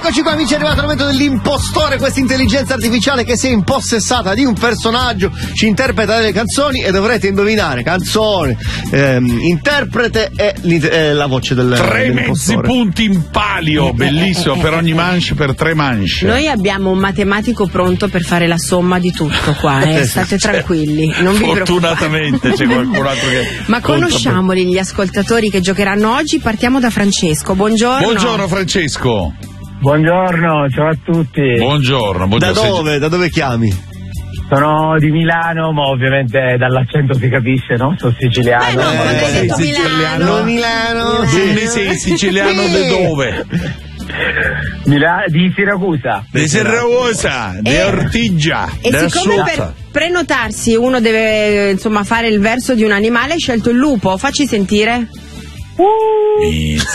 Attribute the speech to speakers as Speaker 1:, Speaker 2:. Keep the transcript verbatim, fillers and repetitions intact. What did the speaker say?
Speaker 1: Eccoci qua amici, è arrivato il momento dell'impostore, questa intelligenza artificiale che si è impossessata di un personaggio, ci interpreta delle canzoni e dovrete indovinare canzone, ehm, interprete e eh, la voce del
Speaker 2: Tre mezzi punti in palio, bellissimo, per ogni manche, per tre manche.
Speaker 3: Noi abbiamo un matematico pronto per fare la somma di tutto qua, eh? State tranquilli, non vi
Speaker 2: fortunatamente c'è qualcun altro che...
Speaker 3: Ma conosciamoli gli ascoltatori che giocheranno oggi, partiamo da Francesco, buongiorno.
Speaker 2: Buongiorno Francesco.
Speaker 4: Buongiorno, ciao a tutti.
Speaker 2: Buongiorno, buongiorno.
Speaker 1: Da dove? Da dove chiami?
Speaker 4: Sono di Milano, ma ovviamente dall'accento si capisce, no? Sono siciliano.
Speaker 3: Eh no,
Speaker 4: ma
Speaker 3: quando hai detto Milano.
Speaker 1: Milano.
Speaker 2: Sì. Sei siciliano
Speaker 1: Sì.
Speaker 2: di dove?
Speaker 4: Mila- di Siracusa.
Speaker 2: Di Siracusa, di
Speaker 3: Eh.
Speaker 2: Ortigia.
Speaker 3: E
Speaker 2: della
Speaker 3: siccome
Speaker 2: Sutta.
Speaker 3: per prenotarsi uno deve insomma fare il verso di un animale, hai scelto il lupo, facci sentire.
Speaker 2: Inizia.